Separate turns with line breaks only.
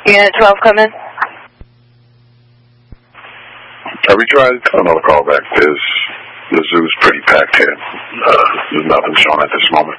Unit 12, come in.
We tried another call back. The zoo's pretty packed here. There's nothing showing at this moment.